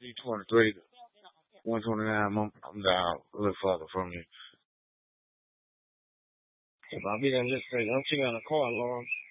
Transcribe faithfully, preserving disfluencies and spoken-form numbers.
three twenty-three, one twenty-nine, I'm, I'm down a little further from you. If I be there, just say, I'm sitting on the car alarm.